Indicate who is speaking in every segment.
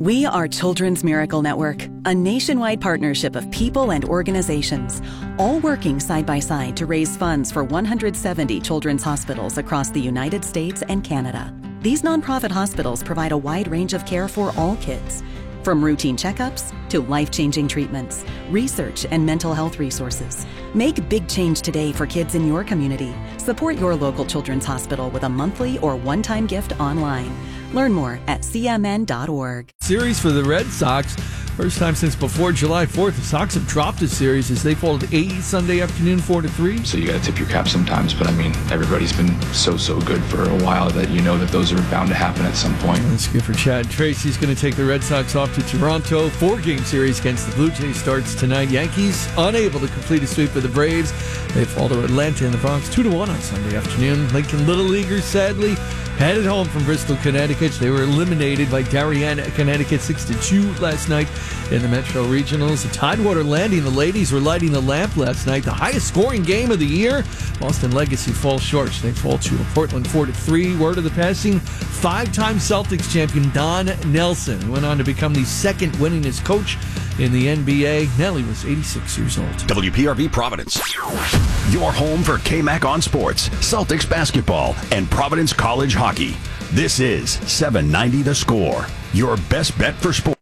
Speaker 1: We are Children's Miracle Network, a nationwide partnership of people and organizations, all working side by side to raise funds for 170 children's hospitals across the United States and Canada. These nonprofit hospitals provide a wide range of care for all kids, from routine checkups to life-changing treatments, research, and mental health resources. Make big change today for kids in your community. Support your local children's hospital with a monthly or one-time gift online. Learn more at cmn.org.
Speaker 2: Series for the Red Sox. First time since before July 4th, the Sox have dropped a series as they fall to A's Sunday afternoon 4-3.
Speaker 3: So you got to tip your cap sometimes, but I mean, everybody's been so good for a while that you know that those are bound to happen at some point.
Speaker 2: That's good for Chad Tracy's going to take the Red Sox off to Toronto. 4-game series against the Blue Jays starts tonight. Yankees unable to complete a sweep of the Braves. They fall to Atlanta in the Bronx 2-1 on Sunday afternoon. Lincoln Little Leaguers sadly headed home from Bristol, Connecticut. They were eliminated by Darien, Connecticut 6-2 last night in the Metro Regionals. The Tidewater Landing, the ladies were lighting the lamp last night. The highest scoring game of the year. Boston Legacy falls short. They fall to Portland 4-3. Word of the passing, 5-time Celtics champion Don Nelson, who went on to become the second winningest coach in the NBA. Nelly was 86 years old.
Speaker 4: WPRV Providence. Your home for KMAC on sports, Celtics basketball, and Providence College hockey. This is 790 The Score, your best bet for sports.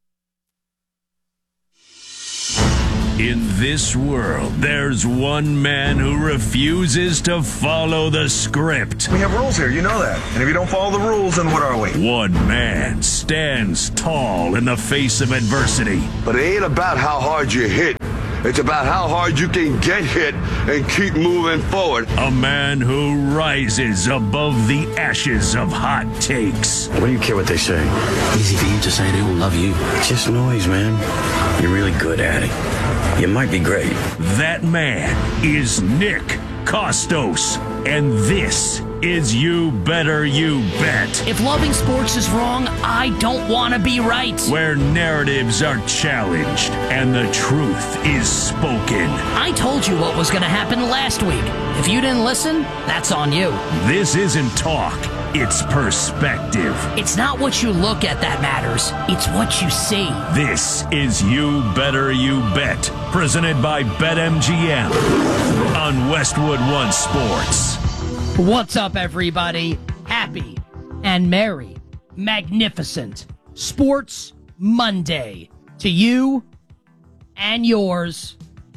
Speaker 5: In this world, there's one man who refuses to follow the script.
Speaker 6: We have rules here, you know that. And if you don't follow the rules, then what are we?
Speaker 5: One man stands tall in the face of adversity.
Speaker 7: But it ain't about how hard you hit. It's about how hard you can get hit and keep moving forward.
Speaker 5: A man who rises above the ashes of hot takes.
Speaker 8: What do you care what they say? Easy for you to say they don't love you. It's just noise, man. You're really good at it. You might be great.
Speaker 5: That man is Nick Costos. And this is You Better You Bet.
Speaker 9: If loving sports is wrong, I don't want to be right.
Speaker 5: Where narratives are challenged and the truth is spoken.
Speaker 9: I told you what was going to happen last week. If you didn't listen, that's on you.
Speaker 5: This isn't talk. It's perspective.
Speaker 9: It's not what you look at that matters. It's what you see.
Speaker 5: This is You Better You Bet, presented by BetMGM on Westwood One Sports.
Speaker 9: What's up, everybody? Happy and merry, magnificent Sports Monday to you and yours.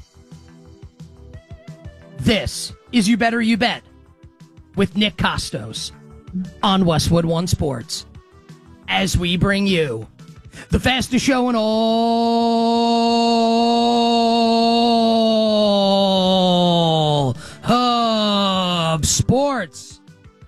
Speaker 9: This is You Better You Bet with Nick Costos on Westwood One Sports, as we bring you the fastest show in all of sports.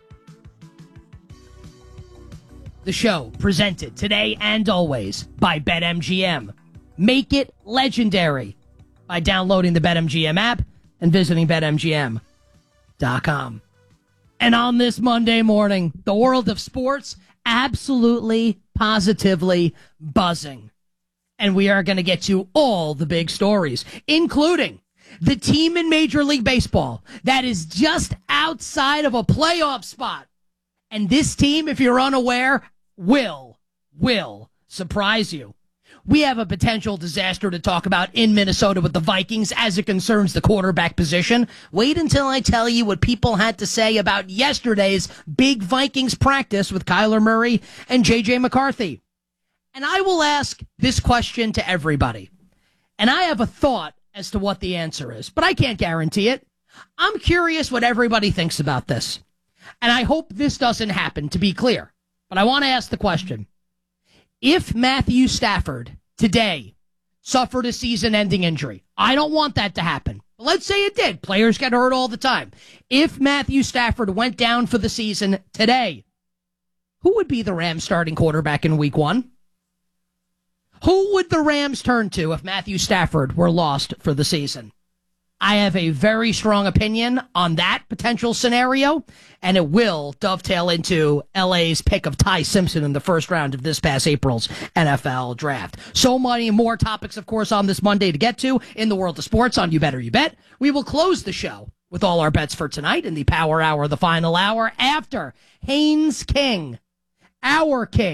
Speaker 9: The show presented today and always by BetMGM. Make it legendary by downloading the BetMGM app and visiting BetMGM.com. And on this Monday morning, the world of sports absolutely, positively buzzing. And we are going to get to all the big stories, including the team in Major League Baseball that is just outside of a playoff spot. And this team, if you're unaware, will surprise you. We have a potential disaster to talk about in Minnesota with the Vikings as it concerns the quarterback position. Wait until I tell you what people had to say about yesterday's big Vikings practice with Kyler Murray and J.J. McCarthy. And I will ask this question to everybody. And I have a thought as to what the answer is, but I can't guarantee it. I'm curious what everybody thinks about this. And I hope this doesn't happen, to be clear. But I want to ask the question. If Matthew Stafford today suffered a season-ending injury, I don't want that to happen. But let's say it did. Players get hurt all the time. If Matthew Stafford went down for the season today, who would be the Rams starting quarterback in week 1? Who would the Rams turn to if Matthew Stafford were lost for the season? I have a very strong opinion on that potential scenario, and it will dovetail into LA's pick of Ty Simpson in the first round of this past April's NFL draft. So many more topics, of course, on this Monday to get to in the world of sports on You Better You Bet. We will close the show with all our bets for tonight in the Power Hour, the final hour, after Haynes King, our king,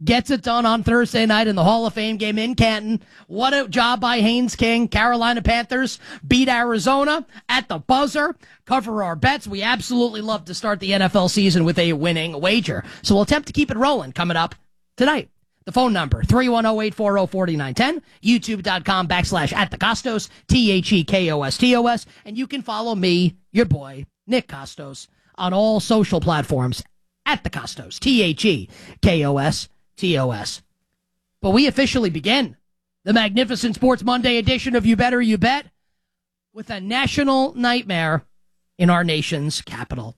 Speaker 9: gets it done on Thursday night in the Hall of Fame game in Canton. What a job by Haynes King. Carolina Panthers beat Arizona at the buzzer. Cover our bets. We absolutely love to start the NFL season with a winning wager. So we'll attempt to keep it rolling coming up tonight. The phone number, 310-840-4910, youtube.com/@thecostos, THEKOSTOS, and you can follow me, your boy, Nick Costos, on all social platforms at the Costos, THEKOSTOS. But we officially begin the magnificent Sports Monday edition of You Better You Bet with a national nightmare in our nation's capital.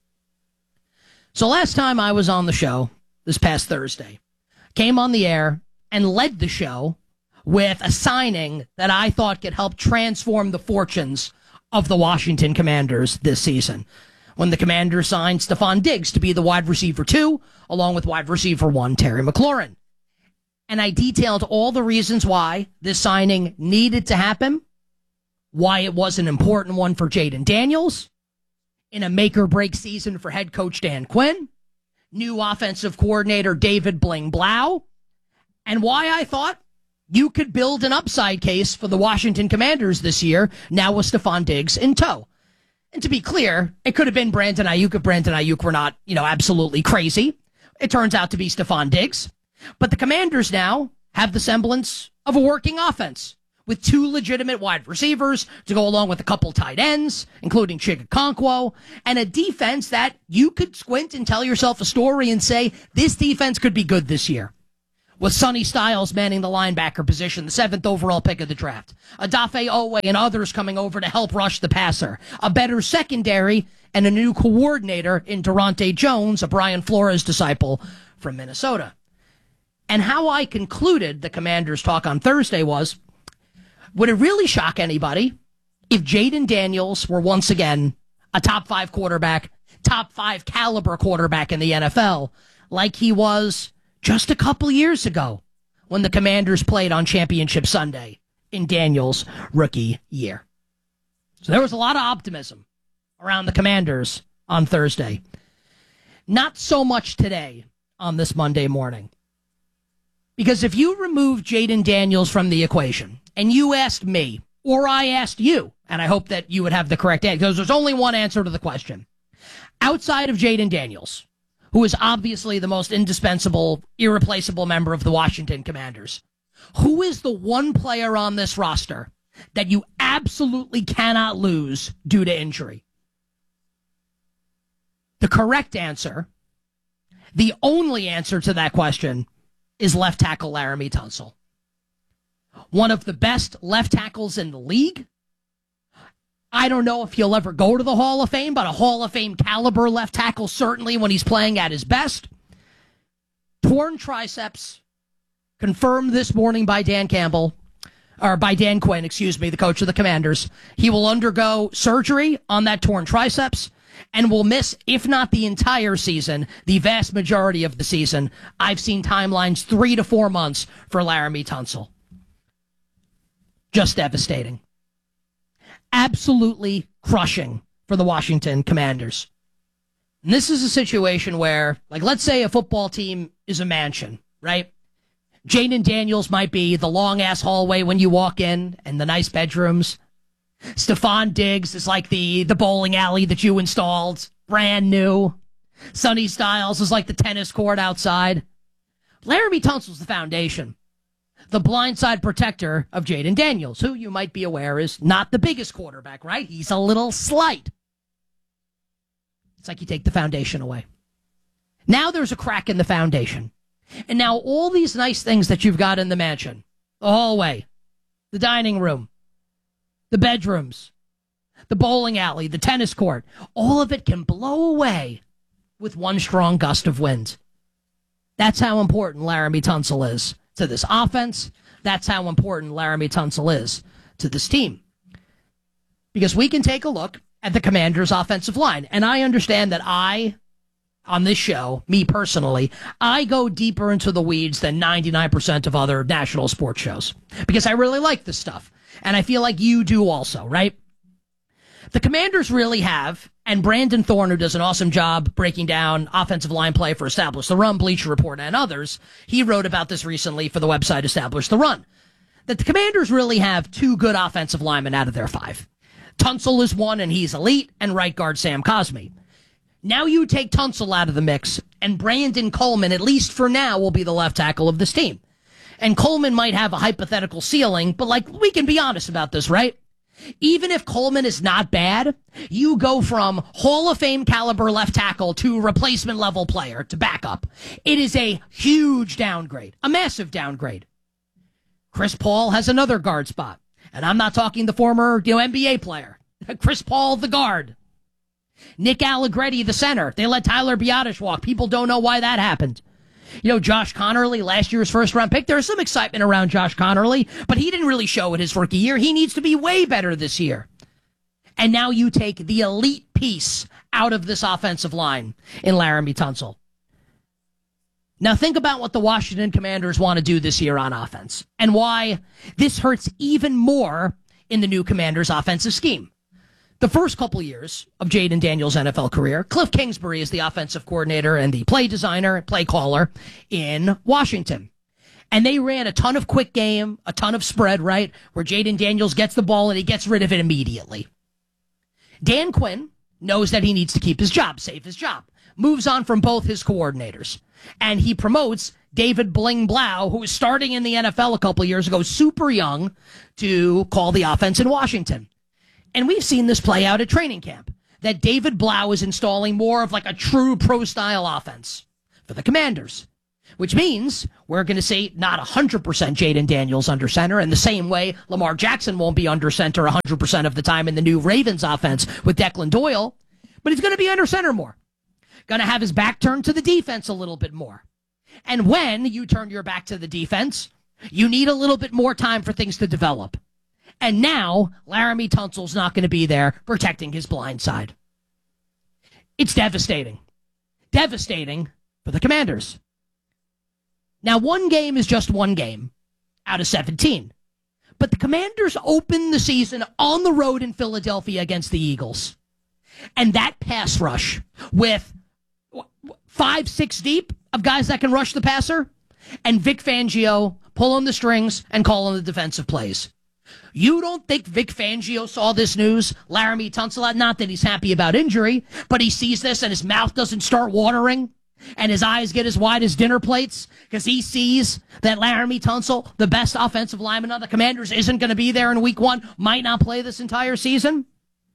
Speaker 9: So last time I was on the show, this past Thursday, came on the air and led the show with a signing that I thought could help transform the fortunes of the Washington Commanders this season, when the Commanders signed Stephon Diggs to be the wide receiver 2, along with wide receiver 1, Terry McLaurin. And I detailed all the reasons why this signing needed to happen, why it was an important one for Jayden Daniels, in a make-or-break season for head coach Dan Quinn, new offensive coordinator David Bling Blau, and why I thought you could build an upside case for the Washington Commanders this year, now with Stephon Diggs in tow. And to be clear, it could have been Brandon Ayuk if Brandon Ayuk were not, absolutely crazy. It turns out to be Stephon Diggs. But the Commanders now have the semblance of a working offense, with 2 legitimate wide receivers to go along with a couple tight ends, including Chigakonkwo, and a defense that you could squint and tell yourself a story and say, this defense could be good this year. With Sonny Styles manning the linebacker position, the 7th overall pick of the draft, Odafe Owe and others coming over to help rush the passer, a better secondary, and a new coordinator in Durante Jones, a Brian Flores disciple from Minnesota. And how I concluded the Commanders' talk on Thursday was, would it really shock anybody if Jayden Daniels were once again a top 5 quarterback, top 5 caliber quarterback in the NFL, like he was just a couple years ago when the Commanders played on Championship Sunday in Daniels' rookie year? So there was a lot of optimism around the Commanders on Thursday. Not so much today on this Monday morning. Because if you remove Jayden Daniels from the equation, and you asked me, or I asked you, and I hope that you would have the correct answer, because there's only one answer to the question. Outside of Jayden Daniels, who is obviously the most indispensable, irreplaceable member of the Washington Commanders, who is the one player on this roster that you absolutely cannot lose due to injury? The correct answer, the only answer to that question, is left tackle Laremy Tunsil. One of the best left tackles in the league. I don't know if he'll ever go to the Hall of Fame, but a Hall of Fame caliber left tackle certainly when he's playing at his best. Torn triceps, confirmed this morning by Dan Quinn, the coach of the Commanders. He will undergo surgery on that torn triceps and will miss, if not the entire season, the vast majority of the season. I've seen timelines 3 to 4 months for Laremy Tunsil. Just devastating. Absolutely crushing for the Washington Commanders. And this is a situation where, let's say a football team is a mansion, right? Jayden Daniels might be the long-ass hallway when you walk in and the nice bedrooms. Stephon Diggs is like the bowling alley that you installed, brand new. Sonny Styles is like the tennis court outside. Laremy Tunsil's the foundation. The blindside protector of Jayden Daniels, who you might be aware is not the biggest quarterback, right? He's a little slight. It's like you take the foundation away. Now there's a crack in the foundation. And now all these nice things that you've got in the mansion, the hallway, the dining room, the bedrooms, the bowling alley, the tennis court, all of it can blow away with one strong gust of wind. That's how important Laremy Tunsil is to this offense. That's how important Laremy Tunsil is to this team. Because we can take a look at the Commanders' offensive line. And I understand that on this show, me personally, I go deeper into the weeds than 99% of other national sports shows. Because I really like this stuff. And I feel like you do also, right? The Commanders really have And Brandon Thorne, who does an awesome job breaking down offensive line play for Establish the Run, Bleacher Report, and others, he wrote about this recently for the website Establish the Run, that the Commanders really have 2 good offensive linemen out of their 5. Tunsil is one, and he's elite, and right guard Sam Cosmi. Now you take Tunsil out of the mix, and Brandon Coleman, at least for now, will be the left tackle of this team. And Coleman might have a hypothetical ceiling, but we can be honest about this, right? Even if Coleman is not bad, you go from Hall of Fame caliber left tackle to replacement level player to backup. It is a huge downgrade, a massive downgrade. Chris Paul has another guard spot. And I'm not talking the former NBA player. Chris Paul, the guard. Nick Allegretti, the center. They let Tyler Biadasz walk. People don't know why that happened. Josh Connerly, last year's first-round pick. There's some excitement around Josh Connerly, but he didn't really show it his rookie year. He needs to be way better this year. And now you take the elite piece out of this offensive line in Laramie Tunsil. Now think about what the Washington Commanders want to do this year on offense and why this hurts even more in the new Commanders offensive scheme. The first couple years of Jayden Daniels' NFL career, Cliff Kingsbury is the offensive coordinator and the play designer, play caller in Washington. And they ran a ton of quick game, a ton of spread, right? Where Jayden Daniels gets the ball and he gets rid of it immediately. Dan Quinn knows that he needs to keep his job, save his job. Moves on from both his coordinators. And he promotes David Bling Blau, who was starting in the NFL a couple of years ago, super young, to call the offense in Washington. And we've seen this play out at training camp, that David Blau is installing more of a true pro-style offense for the Commanders, which means we're going to see not 100% Jayden Daniels under center, in the same way Lamar Jackson won't be under center 100% of the time in the new Ravens offense with Declan Doyle, but he's going to be under center more. Going to have his back turned to the defense a little bit more. And when you turn your back to the defense, you need a little bit more time for things to develop. And now, Laramie Tunsil's not going to be there protecting his blind side. It's devastating. Devastating for the Commanders. Now, one game is just one game out of 17. But the Commanders opened the season on the road in Philadelphia against the Eagles. And that pass rush with 5-6 deep of guys that can rush the passer, and Vic Fangio pulling the strings and calling the defensive plays. You don't think Vic Fangio saw this news? Laramie Tunsil, not that he's happy about injury, but he sees this and his mouth doesn't start watering and his eyes get as wide as dinner plates because he sees that Laramie Tunsil, the best offensive lineman on the Commanders, isn't going to be there in week 1, might not play this entire season.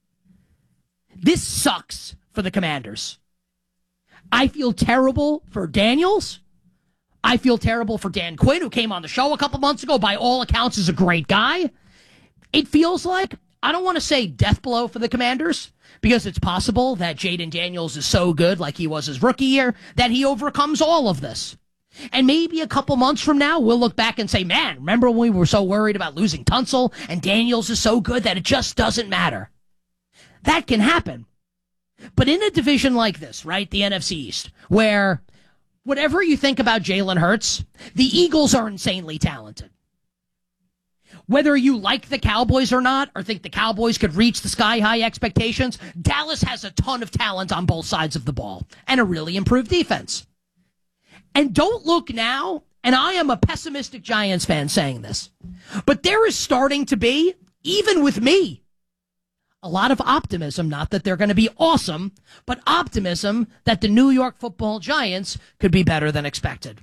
Speaker 9: This sucks for the Commanders. I feel terrible for Daniels. I feel terrible for Dan Quinn, who came on the show a couple months ago. By all accounts, is a great guy. It feels like, I don't want to say death blow for the Commanders, because it's possible that Jayden Daniels is so good, like he was his rookie year, that he overcomes all of this. And maybe a couple months from now, we'll look back and say, man, remember when we were so worried about losing Tunsil, and Daniels is so good that it just doesn't matter. That can happen. But in a division like this, right, the NFC East, where whatever you think about Jalen Hurts, the Eagles are insanely talented. Whether you like the Cowboys or not, or think the Cowboys could reach the sky-high expectations, Dallas has a ton of talent on both sides of the ball and a really improved defense. And don't look now, and I am a pessimistic Giants fan saying this, but there is starting to be, even with me, a lot of optimism, not that they're going to be awesome, but optimism that the New York Football Giants could be better than expected.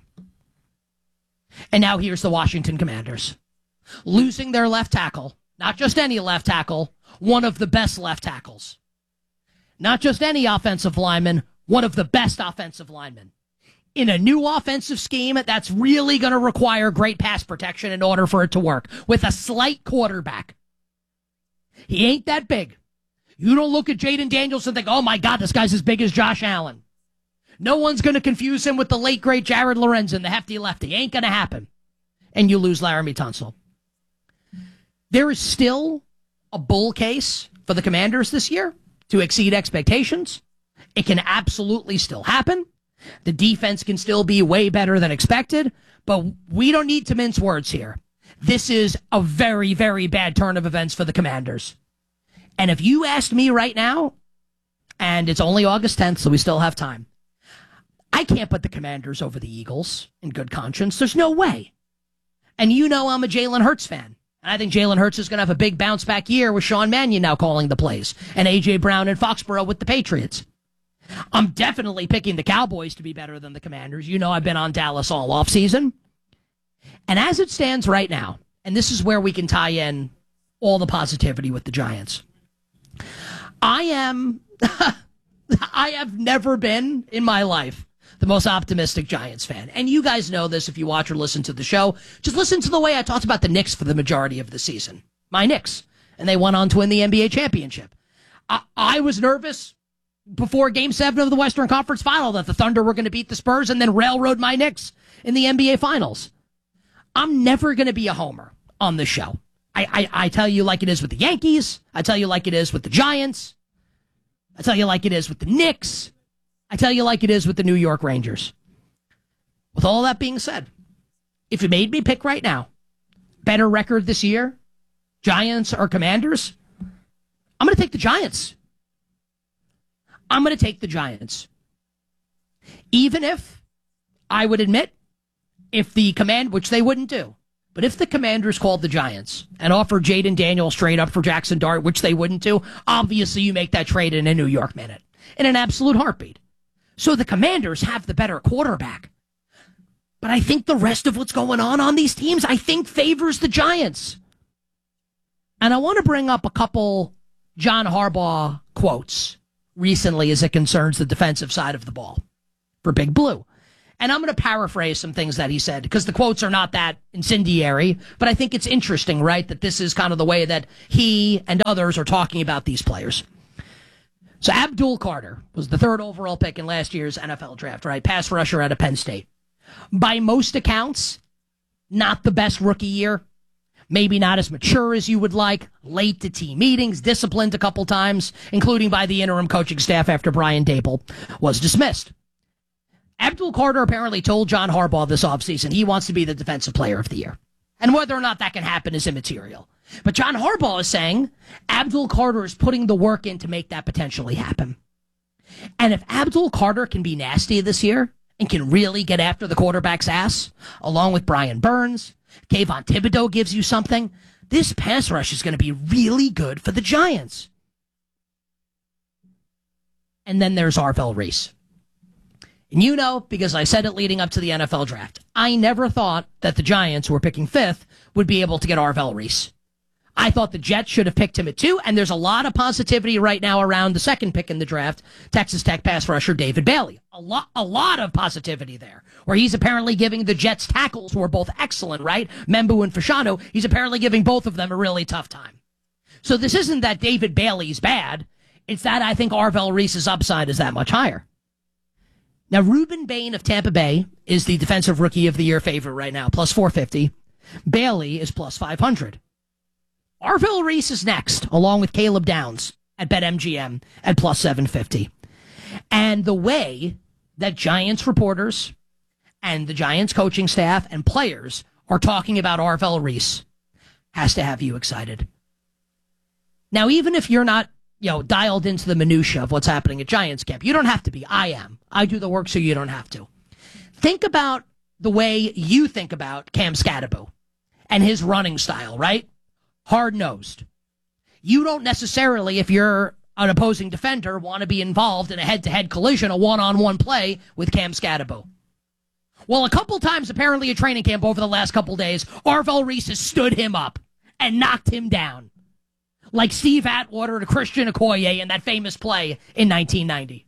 Speaker 9: And now here's the Washington Commanders. Losing their left tackle, not just any left tackle, one of the best left tackles. Not just any offensive lineman, one of the best offensive linemen. In a new offensive scheme, that's really going to require great pass protection in order for it to work, with a slight quarterback. He ain't that big. You don't look at Jayden Daniels and think, oh my God, this guy's as big as Josh Allen. No one's going to confuse him with the late, great Jared Lorenzen, the hefty lefty. Ain't going to happen. And you lose Laramie Tunsil. There is still a bull case for the Commanders this year to exceed expectations. It can absolutely still happen. The defense can still be way better than expected, but we don't need to mince words here. This is a very, very bad turn of events for the Commanders. And if you asked me right now, And it's only August 10th, so we still have time. I can't put the Commanders over the Eagles in good conscience. There's no way. And you know I'm a Jalen Hurts fan. And I think Jalen Hurts is going to have a big bounce-back year with Sean Mannion now calling the plays and A.J. Brown and Foxborough with the Patriots. I'm definitely picking the Cowboys to be better than the Commanders. You know I've been on Dallas all offseason. And as it stands right now, and this is where we can tie in all the positivity with the Giants, I have never been in my life the most optimistic Giants fan. And you guys know this if you watch or listen to the show. Just listen to the way I talked about the Knicks for the majority of the season. My Knicks. And they went on to win the NBA championship. I was nervous before Game 7 of the Western Conference Final that the Thunder were going to beat the Spurs and then railroad my Knicks in the NBA Finals. I'm never going to be a homer on this show. I tell you like it is with the Yankees. I tell you like it is with the Giants. I tell you like it is with the Knicks. I tell you like it is with the New York Rangers. With all that being said, if you made me pick right now, better record this year, Giants or Commanders, I'm going to take the Giants. I'm going to take the Giants. Even if I would admit, if the which they wouldn't do, but if the Commanders called the Giants and offered Jaden Daniels straight up for Jackson Dart, which they wouldn't do, obviously you make that trade in a New York minute, in an absolute heartbeat. So the Commanders have the better quarterback. But I think the rest of what's going on these teams, I think favors the Giants. And I want to bring up a couple John Harbaugh quotes recently as it concerns the defensive side of the ball for Big Blue. And I'm going to paraphrase some things that he said because the quotes are not that incendiary, but I think it's interesting, right, that this is kind of the way that he and others are talking about these players. So Abdul Carter was the 3rd overall pick in last year's NFL draft, right? Pass rusher out of Penn State. By most accounts, not the best rookie year. Maybe not as mature as you would like. Late to team meetings, disciplined a couple times, including by the interim coaching staff after Brian Dable was dismissed. Abdul Carter apparently told John Harbaugh this offseason he wants to be the defensive player of the year. And whether or not that can happen is immaterial. But John Harbaugh is saying Abdul Carter is putting the work in to make that potentially happen. And if Abdul Carter can be nasty this year and can really get after the quarterback's ass, along with Brian Burns, Kayvon Thibodeau gives you something, this pass rush is going to be really good for the Giants. And then there's Arvell Reese. And you know, because I said it leading up to the NFL draft, I never thought that the Giants, who were picking 5th, would be able to get Arvell Reese. I thought the Jets should have picked him at 2, and there's a lot of positivity right now around the 2nd pick in the draft, Texas Tech pass rusher David Bailey. A lot of positivity there, where he's apparently giving the Jets tackles, who are both excellent, right? Membu and Fasciano, he's apparently giving both of them a really tough time. So this isn't that David Bailey's bad, it's that I think Arvell Reese's upside is that much higher. Now, Ruben Bain of Tampa Bay is the Defensive Rookie of the Year favorite right now, plus 450. Bailey is plus 500. Arvell Reese is next, along with Caleb Downs at BetMGM at plus 750. And the way that Giants reporters and the Giants coaching staff and players are talking about Arvell Reese has to have you excited. Now, even if you're not, dialed into the minutia of what's happening at Giants camp, you don't have to be. I am. I do the work so you don't have to. Think about the way you think about Cam Skattebo and his running style, right? Hard-nosed. You don't necessarily, if you're an opposing defender, want to be involved in a head-to-head collision, a one-on-one play with Cam Skattebo. Well, a couple times, apparently, at training camp over the last couple days, Arvell Reese has stood him up and knocked him down. Like Steve Atwater to Christian Okoye in that famous play in 1990.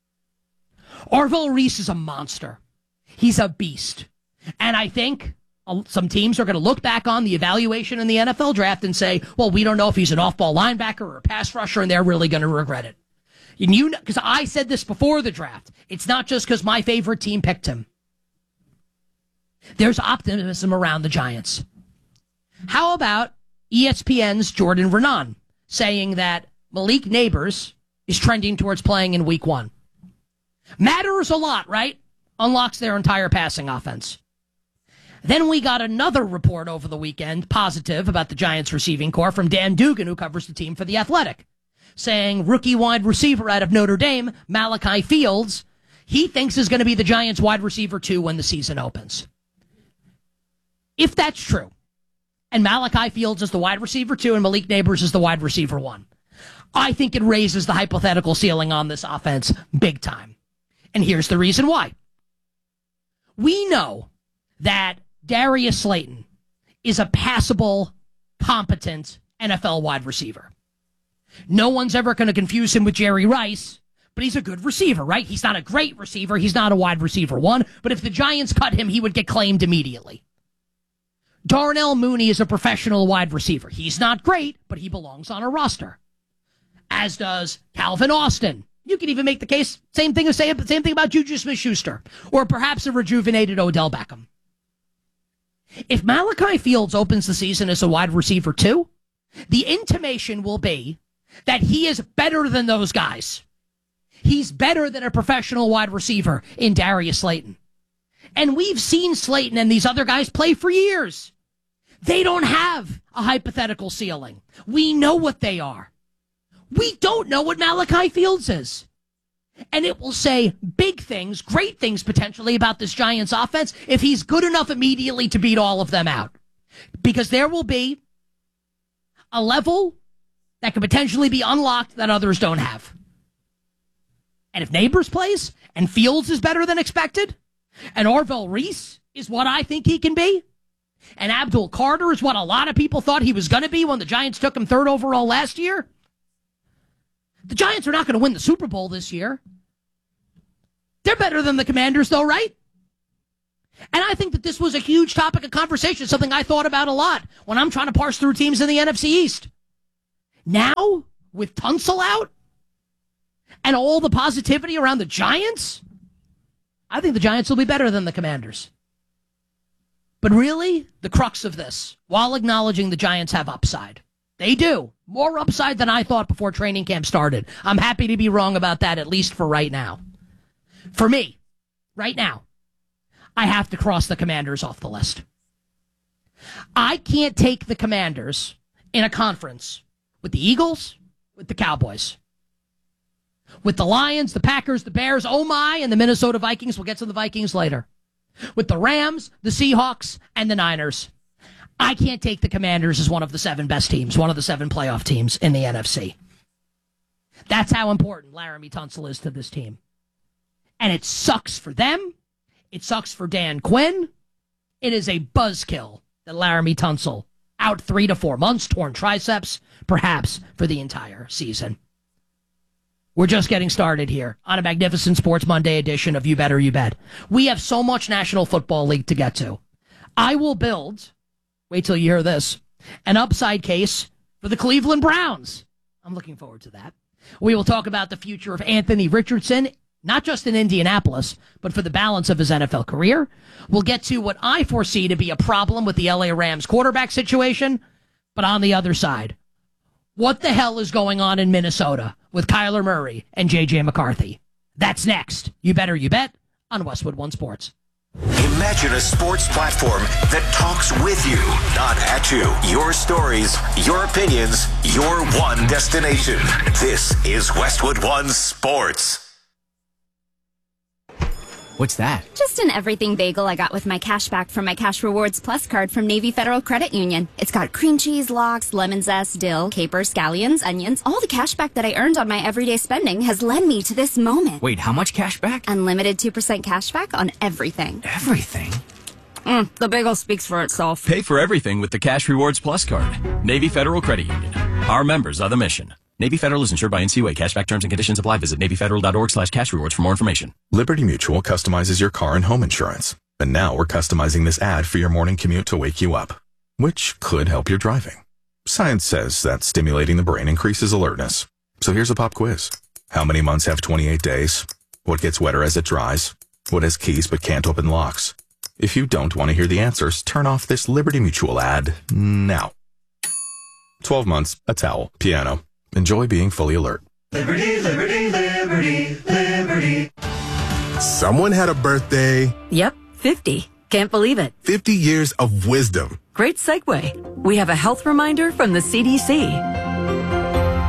Speaker 9: Arvell Reese is a monster. He's a beast. And I think some teams are going to look back on the evaluation in the NFL draft and say, well, we don't know if he's an off-ball linebacker or a pass rusher, and they're really going to regret it. And because I said this before the draft, it's not just because my favorite team picked him. There's optimism around the Giants. How about ESPN's Jordan Vernon saying that Malik Nabers is trending towards playing in week 1? Matters a lot, right? Unlocks their entire passing offense. Then we got another report over the weekend, positive, about the Giants receiving corps from Dan Dugan, who covers the team for The Athletic, saying rookie wide receiver out of Notre Dame, Malachi Fields, he thinks is going to be the Giants wide receiver 2 when the season opens. If that's true, and Malachi Fields is the wide receiver 2 and Malik Nabers is the wide receiver 1, I think it raises the hypothetical ceiling on this offense big time. And here's the reason why. We know that Darius Slayton is a passable, competent NFL wide receiver. No one's ever going to confuse him with Jerry Rice, but he's a good receiver, right? He's not a great receiver. He's not a wide receiver 1, but if the Giants cut him, he would get claimed immediately. Darnell Mooney is a professional wide receiver. He's not great, but he belongs on a roster. As does Calvin Austin. You can even make the case, same thing about Juju Smith-Schuster, or perhaps a rejuvenated Odell Beckham. If Malachi Fields opens the season as a wide receiver 2, the intimation will be that he is better than those guys. He's better than a professional wide receiver in Darius Slayton. And we've seen Slayton and these other guys play for years. They don't have a hypothetical ceiling. We know what they are. We don't know what Malachi Fields is. And it will say big things, great things potentially about this Giants offense if he's good enough immediately to beat all of them out. Because there will be a level that could potentially be unlocked that others don't have. And if Nabers plays and Fields is better than expected, and Orville Reese is what I think he can be, and Abdul Carter is what a lot of people thought he was going to be when the Giants took him 3rd overall last year, the Giants are not going to win the Super Bowl this year. They're better than the Commanders, though, right? And I think that this was a huge topic of conversation, something I thought about a lot when I'm trying to parse through teams in the NFC East. Now, with Tunsil out and all the positivity around the Giants, I think the Giants will be better than the Commanders. But really, the crux of this, while acknowledging the Giants have upside, they do. More upside than I thought before training camp started. I'm happy to be wrong about that, at least for right now. For me, right now, I have to cross the Commanders off the list. I can't take the Commanders in a conference with the Eagles, with the Cowboys, with the Lions, the Packers, the Bears, oh my, and the Minnesota Vikings. We'll get to the Vikings later. With the Rams, the Seahawks, and the Niners. I can't take the Commanders as one of the 7 best teams, one of the 7 playoff teams in the NFC. That's how important Laramie Tunsil is to this team. And it sucks for them. It sucks for Dan Quinn. It is a buzzkill that Laramie Tunsil out 3 to 4 months, torn triceps, perhaps for the entire season. We're just getting started here on a magnificent Sports Monday edition of You Better You Bet. We have so much National Football League to get to. I will build, wait till you hear this, an upside case for the Cleveland Browns. I'm looking forward to that. We will talk about the future of Anthony Richardson, not just in Indianapolis, but for the balance of his NFL career. We'll get to what I foresee to be a problem with the LA Rams quarterback situation, but on the other side, what the hell is going on in Minnesota with Kyler Murray and J.J. McCarthy? That's next. You Better You Bet on Westwood One Sports.
Speaker 10: Imagine a sports platform that talks with you, not at you. Your stories, your opinions, your one destination. This is Westwood One Sports.
Speaker 11: What's that?
Speaker 12: Just an everything bagel I got with my cash back from my Cash Rewards Plus card from Navy Federal Credit Union. It's got cream cheese, lox, lemon zest, dill, capers, scallions, onions. All the cash back that I earned on my everyday spending has led me to this moment.
Speaker 11: Wait, how much cash back?
Speaker 12: Unlimited 2% cash back on everything.
Speaker 11: Everything?
Speaker 12: The bagel speaks for itself.
Speaker 13: Pay for everything with the Cash Rewards Plus card. Navy Federal Credit Union. Our members are the mission. Navy Federal is insured by NCUA. Cashback terms and conditions apply. Visit NavyFederal.org/cashrewards for more information.
Speaker 14: Liberty Mutual customizes your car and home insurance. And now we're customizing this ad for your morning commute to wake you up, which could help your driving. Science says that stimulating the brain increases alertness. So here's a pop quiz. How many months have 28 days? What gets wetter as it dries? What has keys but can't open locks? If you don't want to hear the answers, turn off this Liberty Mutual ad now. 12 months, a towel, piano. Enjoy being fully alert.
Speaker 15: Liberty, liberty, liberty, liberty.
Speaker 16: Someone had a birthday.
Speaker 17: Yep, 50. Can't believe it.
Speaker 16: 50 years of wisdom.
Speaker 17: Great segue. We have a health reminder from the CDC.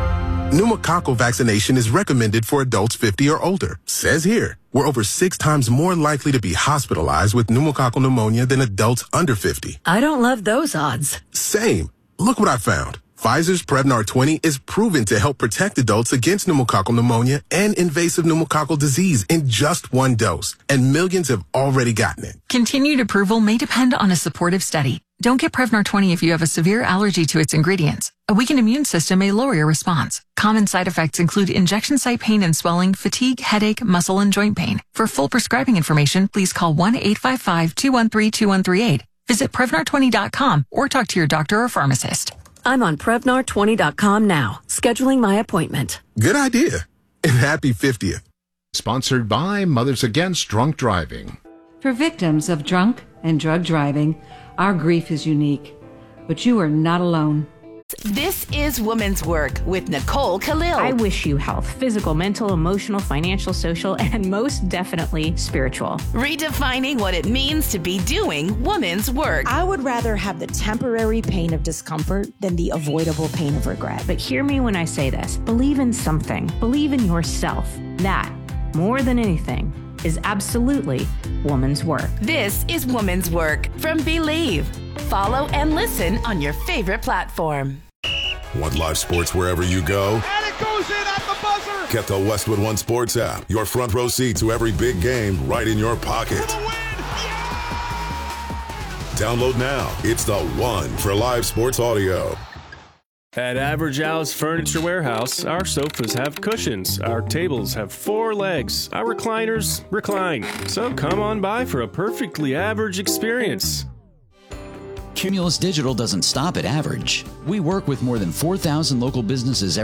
Speaker 16: Pneumococcal vaccination is recommended for adults 50 or older. Says here, we're over 6 times more likely to be hospitalized with pneumococcal pneumonia than adults under 50.
Speaker 17: I don't love those odds.
Speaker 16: Same. Look what I found. Pfizer's Prevnar 20 is proven to help protect adults against pneumococcal pneumonia and invasive pneumococcal disease in just 1 dose, and millions have already gotten it.
Speaker 18: Continued approval may depend on a supportive study. Don't get Prevnar 20 if you have a severe allergy to its ingredients. A weakened immune system may lower your response. Common side effects include injection site pain and swelling, fatigue, headache, muscle, and joint pain. For full prescribing information, please call 1-855-213-2138. Visit Prevnar20.com or talk to your doctor or pharmacist.
Speaker 17: I'm on Prevnar20.com now, scheduling my appointment.
Speaker 16: Good idea. And happy 50th.
Speaker 19: Sponsored by Mothers Against Drunk Driving.
Speaker 20: For victims of drunk and drug driving, our grief is unique, but you are not alone.
Speaker 21: This is Women's Work with Nicole Khalil.
Speaker 22: I wish you health, physical, mental, emotional, financial, social, and most definitely spiritual.
Speaker 21: Redefining what it means to be doing women's work.
Speaker 23: I would rather have the temporary pain of discomfort than the avoidable pain of regret.
Speaker 22: But hear me when I say this. Believe in something. Believe in yourself. That, more than anything, is absolutely woman's work.
Speaker 21: This is Woman's Work from Believe. Follow and listen on your favorite platform.
Speaker 24: Want live sports wherever you go?
Speaker 15: And it goes in at the buzzer!
Speaker 24: Get the Westwood One Sports app. Your front row seat to every big game right in your pocket. Download now. It's the one for live sports audio.
Speaker 25: At Average Al's Furniture Warehouse, our sofas have cushions, our tables have 4 legs, our recliners recline. So come on by for a perfectly average experience.
Speaker 26: Cumulus Digital doesn't stop at Average. We work with more than 4,000 local businesses